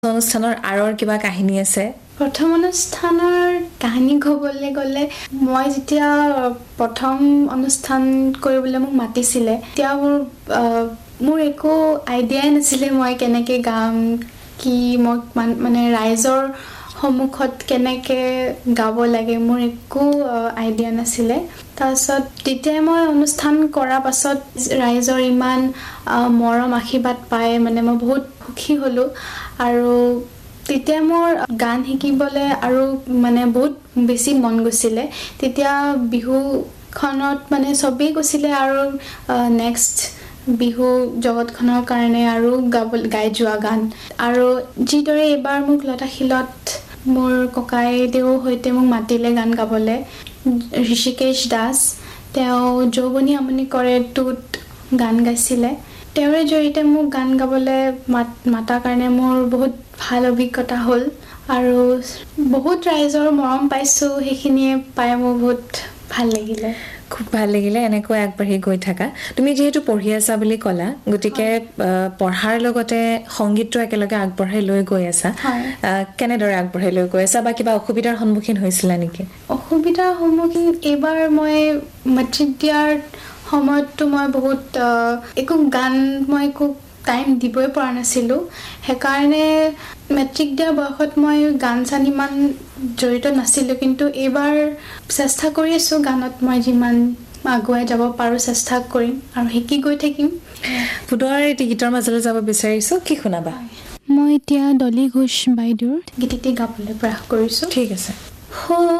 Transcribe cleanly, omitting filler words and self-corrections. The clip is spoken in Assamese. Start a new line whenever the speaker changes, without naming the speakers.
অনুষ্ঠানৰ আৰৰ কিবা কাহিনী আছে?
প্ৰথম অনুষ্ঠানৰ কাহিনী ক'বলৈ গ'লে মই যেতিয়া প্ৰথম অনুষ্ঠান কৰিবলৈ মোক মাতিছিলে তেতিয়া মোৰ একো আইডিয়াই নাছিলে মই কেনেকৈ গাম, কি মই মানে ৰাইজৰ সন্মুখত কেনেকৈ গাব লাগে, মোৰ একো আইডিয়া নাছিলে। তাৰপিছত তেতিয়াই মই অনুষ্ঠান কৰাৰ পাছত ৰাইজৰ ইমান মৰম আশীৰ্বাদ পাই মানে মই বহুত সুখী হ'লোঁ। আৰু তেতিয়া মোৰ গান শিকিবলৈ আৰু মানে বহুত বেছি মন গৈছিলে। তেতিয়া বিহুখনত মানে চবেই কৈছিলে আৰু নেক্সট বিহু জগতখনৰ কাৰণে আৰু গাই যোৱা গান। আৰু যিদৰে এইবাৰ মোক লতাশিলত মোৰ ককাইদেউৰ সৈতে মোক মাতিলে গান গাবলৈ, ঋষিকেশ দাস, তেওঁ যৌৱনী আমনি কৰে টুত গান গাইছিলে। তেওঁৰে জৰিয়তে মোক গান গাবলৈ মাতাৰ কাৰণে মোৰ বহুত ভাল অভিজ্ঞতা হ'ল আৰু বহুত ৰাইজৰ মৰম পাইছোঁ। সেইখিনিয়ে পাই মোৰ বহুত ভাল লাগিলে।
খুব ভাল লাগিলে এনেকৈ আগবাঢ়ি গৈ থাকা। তুমি যিহেতু পঢ়ি আছা বুলি ক'লা, গতিকে পঢ়াৰ লগতে সংগীতটো একেলগে আগবঢ়াই লৈ গৈ আছা। কেনেদৰে আগবঢ়াই লৈ গৈ আছা বা কিবা অসুবিধাৰ সন্মুখীন হৈছিলা নেকি?
অসুবিধাৰ সন্মুখীন এইবাৰ মই মেট্ৰিক দিয়াৰ সময়ততো মই বহুত একো গান মই একো টাইম দিবই পৰা নাছিলোঁ। সেইকাৰণে মেট্ৰিক দিয়াৰ বয়সত মই গান চান ইমান জড়িত নাছিলোঁ। কিন্তু এইবাৰ চেষ্টা কৰি আছোঁ গানত মই যিমান আগুৱাই যাব পাৰোঁ চেষ্টা কৰিম আৰু শিকি গৈ থাকিম।
পুনৰ এটি গীতৰ মাজলৈ যাব বিচাৰিছোঁ, কি শুনাবা?
মই এতিয়া ডলি ঘোষ বাইদেউৰ গীতটি গাবলৈ প্ৰয়াস কৰিছোঁ।
ঠিক আছে।